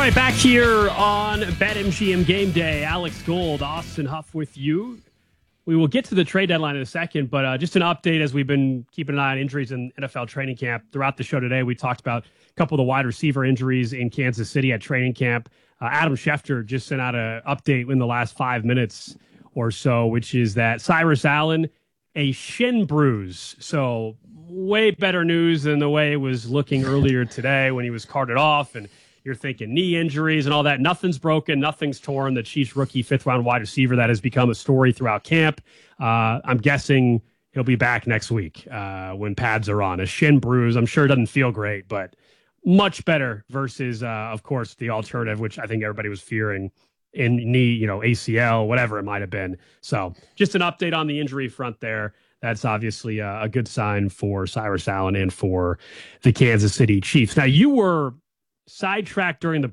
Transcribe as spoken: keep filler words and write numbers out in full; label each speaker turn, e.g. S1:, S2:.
S1: right, back here on BetMGM Game Day. Alex Gold, Austin Huff with you. We will get to the trade deadline in a second, but uh, just an update as we've been keeping an eye on injuries in N F L training camp. Throughout the show today, we talked about a couple of the wide receiver injuries in Kansas City at training camp. Uh, Adam Schefter just sent out an update in the last five minutes or so, which is that Cyrus Allen, a shin bruise. So way better news than the way it was looking earlier today when he was carted off and you're thinking knee injuries and all that. Nothing's broken. Nothing's torn. The Chiefs rookie fifth round wide receiver that has become a story throughout camp. Uh, I'm guessing he'll be back next week uh, when pads are on. A shin bruise, I'm sure it doesn't feel great, but much better versus, uh, of course, the alternative, which I think everybody was fearing in knee, you know, A C L, whatever it might have been. So just an update on the injury front there. That's obviously a, a good sign for Cyrus Allen and for the Kansas City Chiefs. Now, you were sidetracked during the